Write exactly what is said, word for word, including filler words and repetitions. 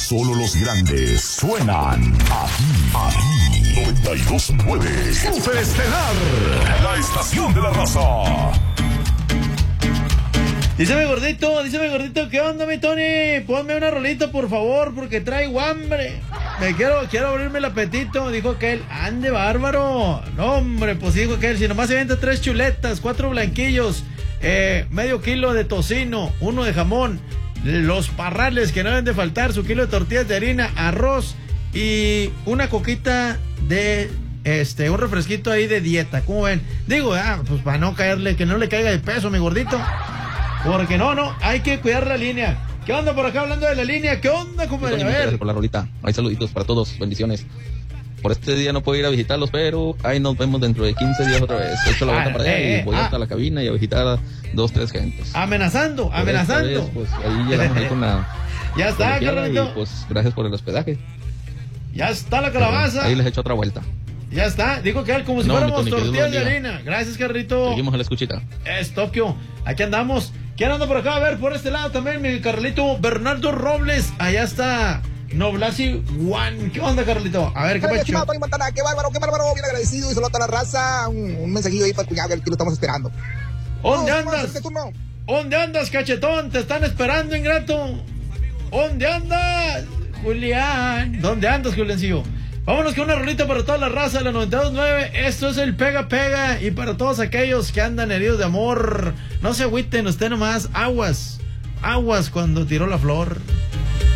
solo los grandes suenan aquí, aquí. noventa y dos punto nueve Super Estelar, la estación de la raza. Dice mi gordito, dice mi gordito, ¿qué onda, mi Tony? Ponme una rolita, por favor, porque traigo hambre. Me quiero, quiero abrirme el apetito, dijo aquel. Ande, bárbaro. No, hombre, pues dijo aquel, si nomás se vende tres chuletas, cuatro blanquillos, eh, medio kilo de tocino, uno de jamón, los parrales que no deben de faltar, su kilo de tortillas de harina, arroz y una coquita de... Este, un refresquito ahí de dieta, ¿cómo ven? Digo, ah, pues para no caerle, que no le caiga de peso, mi gordito. Porque no, no, hay que cuidar la línea. ¿Qué onda por acá hablando de la línea? ¿Qué onda, compadre? A ver. Gracias por la rolita. Hay saluditos para todos, bendiciones. Por este día no puedo ir a visitarlos, pero ahí nos vemos dentro de quince días otra vez. He hecho la vuelta Ah, para allá eh, y voy ah. hasta la cabina y a visitar a dos, tres gentes. Amenazando, Por amenazando. esta vez, pues ahí llegamos ahí con la... Ya está, con la Carlito. Y pues gracias por el hospedaje. Ya está la calabaza. Ahí les echo otra vuelta. Ya está, digo que como si No, fuéramos mi Tony, que Dios tortillas lo de bendiga. harina. Gracias, Carlito. Seguimos a la escuchita. Es Tokio. Aquí andamos. ¿Quién anda por acá? A ver, por este lado también, mi Carlito Bernardo Robles. Allá está Noblasi Juan. ¿Qué onda, Carlito? A ver, ¿qué Ay, pacho? estimado Tony Montana, qué bárbaro, qué bárbaro, bien agradecido y saludo a toda la raza. Un, un mensajillo ahí para el cuñado, que lo estamos esperando. ¿Dónde Vamos, andas? este turno. ¿Dónde andas, cachetón? Te están esperando, ingrato. ¿Dónde andas, Julián? ¿Dónde andas, Juliancillo? Vámonos con una rolita para toda la raza de la noventa y dos punto nueve. Esto es el Pega Pega. Y para todos aquellos que andan heridos de amor, no se agüiten, usted nomás. Aguas. Aguas cuando tiró la flor.